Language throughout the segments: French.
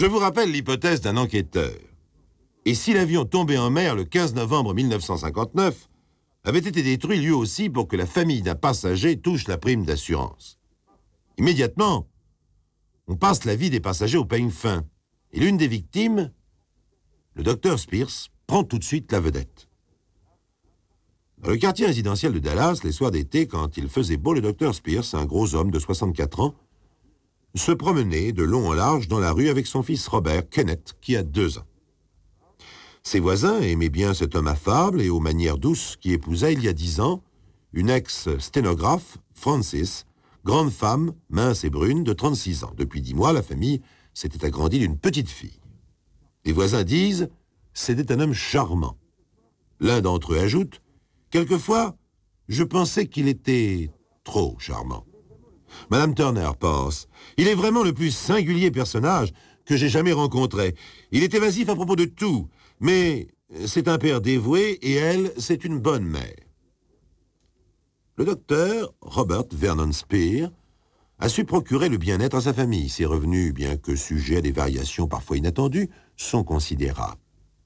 Je vous rappelle l'hypothèse d'un enquêteur. Et si l'avion tombé en mer le 15 novembre 1959 avait été détruit lui aussi pour que la famille d'un passager touche la prime d'assurance? Immédiatement, on passe la vie des passagers au peigne fin. Et l'une des victimes, le docteur Spears, prend tout de suite la vedette. Dans le quartier résidentiel de Dallas, les soirs d'été, quand il faisait beau, le docteur Spears, un gros homme de 64 ans, se promenait de long en large dans la rue avec son fils Robert, Kenneth, qui a 2 ans. Ses voisins aimaient bien cet homme affable et aux manières douces qui épousa il y a 10 ans une ex-sténographe, Frances, grande femme, mince et brune, de 36 ans. Depuis 10 mois, la famille s'était agrandie d'une petite fille. Les voisins disent « c'était un homme charmant ». L'un d'entre eux ajoute « quelquefois, je pensais qu'il était trop charmant ». Madame Turner pense « il est vraiment le plus singulier personnage que j'ai jamais rencontré. Il est évasif à propos de tout, mais c'est un père dévoué et elle, c'est une bonne mère. » Le docteur Robert Vernon Spears a su procurer le bien-être à sa famille. Ses revenus, bien que sujets à des variations parfois inattendues, sont considérables.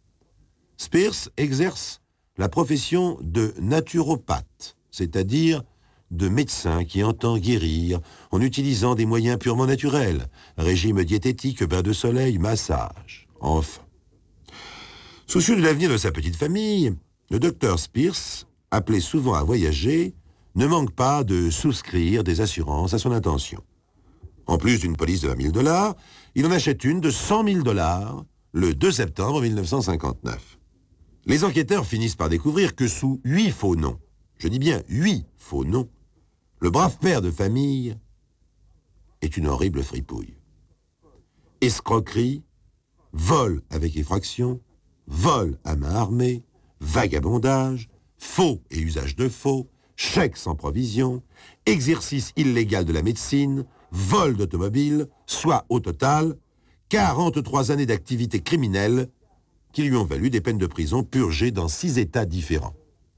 Spears exerce la profession de naturopathe, c'est-à-dire de médecin qui entend guérir en utilisant des moyens purement naturels, régime diététique, bain de soleil, massage, enfin. Soucieux de l'avenir de sa petite famille, le docteur Spears, appelé souvent à voyager, ne manque pas de souscrire des assurances à son intention. En plus d'une police de $20 000, il en achète une de $100 000 le 2 septembre 1959. Les enquêteurs finissent par découvrir que sous 8 faux noms, je dis bien 8 faux noms, le brave père de famille est une horrible fripouille. Escroquerie, vol avec effraction, vol à main armée, vagabondage, faux et usage de faux, chèques sans provision, exercice illégal de la médecine, vol d'automobile, soit au total 43 années d'activité criminelle qui lui ont valu des peines de prison purgées dans 6 États différents.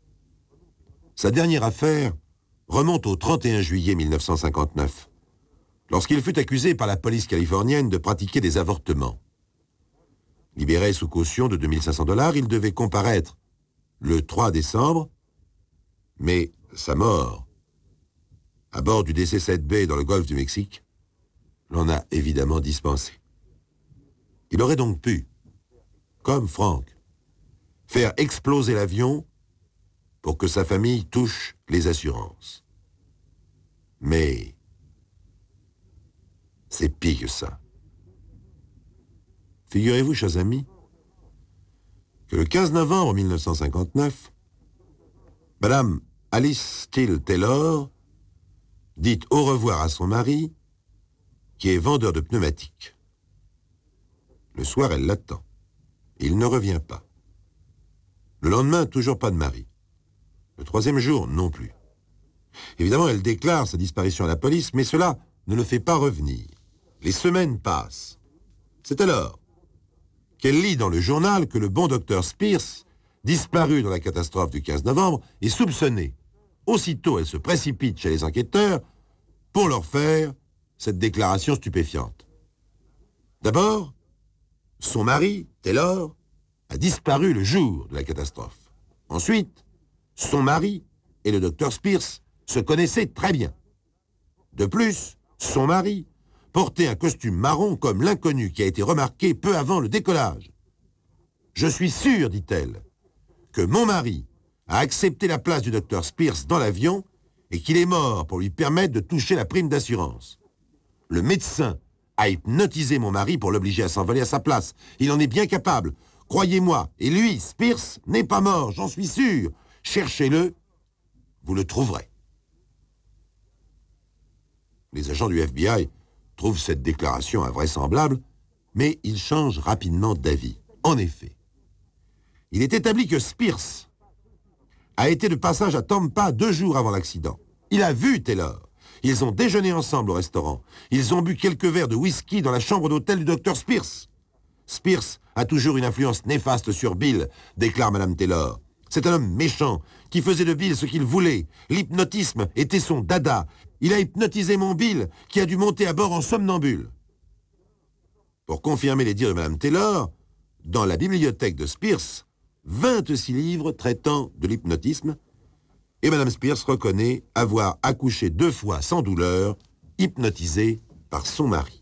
Sa dernière affaire remonte au 31 juillet 1959, lorsqu'il fut accusé par la police californienne de pratiquer des avortements. Libéré sous caution de $2 500, il devait comparaître le 3 décembre, mais sa mort, à bord du DC-7B dans le golfe du Mexique, l'en a évidemment dispensé. Il aurait donc pu, comme Frank, faire exploser l'avion pour que sa famille touche les assurances. Mais c'est pire que ça. Figurez-vous, chers amis, que le 15 novembre 1959, Madame Alice Steele Taylor dit au revoir à son mari, qui est vendeur de pneumatiques. Le soir, elle l'attend. Il ne revient pas. Le lendemain, toujours pas de mari. Le 3e jour, non plus. Évidemment, elle déclare sa disparition à la police, mais cela ne le fait pas revenir. Les semaines passent. C'est alors qu'elle lit dans le journal que le bon docteur Spears, disparu dans la catastrophe du 15 novembre, est soupçonné. Aussitôt, elle se précipite chez les enquêteurs pour leur faire cette déclaration stupéfiante. D'abord, son mari, Taylor, a disparu le jour de la catastrophe. Ensuite, son mari et le docteur Spears se connaissaient très bien. De plus, son mari portait un costume marron comme l'inconnu qui a été remarqué peu avant le décollage. « Je suis sûre, dit-elle, que mon mari a accepté la place du docteur Spears dans l'avion et qu'il est mort pour lui permettre de toucher la prime d'assurance. Le médecin a hypnotisé mon mari pour l'obliger à s'envoler à sa place. Il en est bien capable. Croyez-moi, et lui, Spears, n'est pas mort, j'en suis sûr. Cherchez-le, vous le trouverez. » Les agents du FBI trouvent cette déclaration invraisemblable, mais ils changent rapidement d'avis. En effet, il est établi que Spears a été de passage à Tampa 2 jours avant l'accident. Il a vu Taylor. Ils ont déjeuné ensemble au restaurant. Ils ont bu quelques verres de whisky dans la chambre d'hôtel du docteur Spears. Spears a toujours une influence néfaste sur Bill, déclare Madame Taylor. C'est un homme méchant qui faisait de Bill ce qu'il voulait. L'hypnotisme était son dada. Il a hypnotisé mon Bill qui a dû monter à bord en somnambule. pour confirmer les dires de Mme Taylor, dans la bibliothèque de Spears, 26 livres traitant de l'hypnotisme, et Mme Spears reconnaît avoir accouché 2 fois sans douleur, hypnotisée par son mari.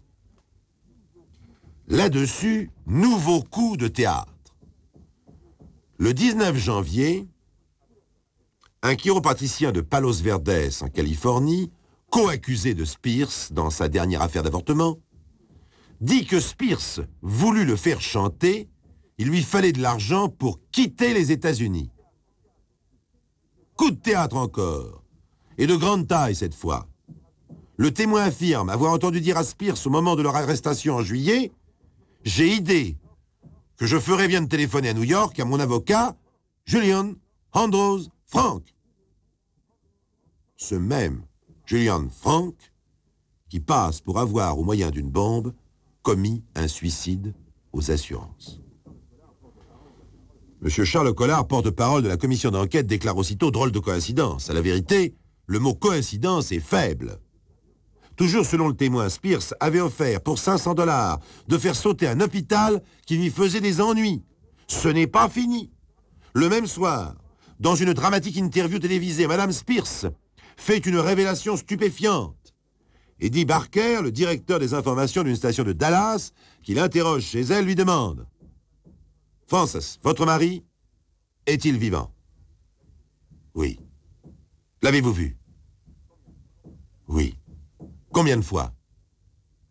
Là-dessus, nouveau coup de théâtre. Le 19 janvier, un chiropraticien de Palos Verdes, en Californie, co-accusé de Spears dans sa dernière affaire d'avortement, dit que Spears voulut le faire chanter, il lui fallait de l'argent pour quitter les États-Unis. Coup de théâtre encore, et de grande taille cette fois. Le témoin affirme avoir entendu dire à Spears au moment de leur arrestation en juillet « J'ai idée que je ferais bien de téléphoner à New York à mon avocat, Julian Andrews Frank. » Ce même Julian Frank qui passe pour avoir, au moyen d'une bombe, commis un suicide aux assurances. M. Charles Collard, porte-parole de la commission d'enquête, déclare aussitôt « drôle de coïncidence ». À la vérité, le mot « coïncidence » est faible. Toujours selon le témoin, Spears avait offert pour 500 $ de faire sauter un hôpital qui lui faisait des ennuis. Ce n'est pas fini. Le même soir, dans une dramatique interview télévisée, Mme Spears fait une révélation stupéfiante. Eddie Barker, le directeur des informations d'une station de Dallas, qui l'interroge chez elle, lui demande « Frances, votre mari, est-il vivant ?»« Oui. »« L'avez-vous vu ?»« Oui. »« Combien de fois ?»